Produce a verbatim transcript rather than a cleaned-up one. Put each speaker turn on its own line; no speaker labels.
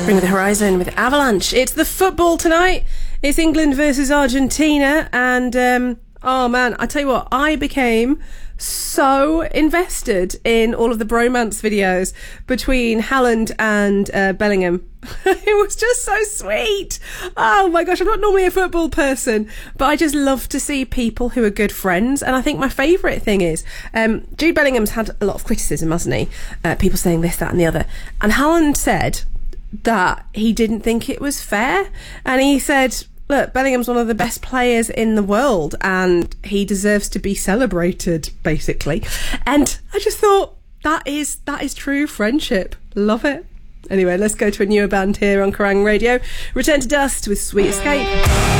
Bring the horizon with Avalanche. It's the football tonight. It's England versus Argentina, and um, oh man, I tell you what, I became so invested in all of the bromance videos between Haaland and uh, Bellingham. It was just so sweet. Oh my gosh, I'm not normally a football person, but I just love to see people who are good friends. And I think my favourite thing is um, Jude Bellingham's had a lot of criticism, hasn't he? Uh, people saying this, that and the other. And Haaland said that he didn't think it was fair. And he said, look, Bellingham's one of the best players in the world and he deserves to be celebrated, basically. And I just thought, that is that is true friendship. Love it. Anyway, let's go to a newer band here on Kerrang Radio. Return to Dust with Sweet Escape.